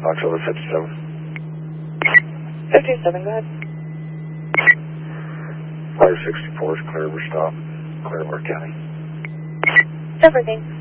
October 57. 57, go ahead. 564 is Clearwater stop, Clearwater County. Everything.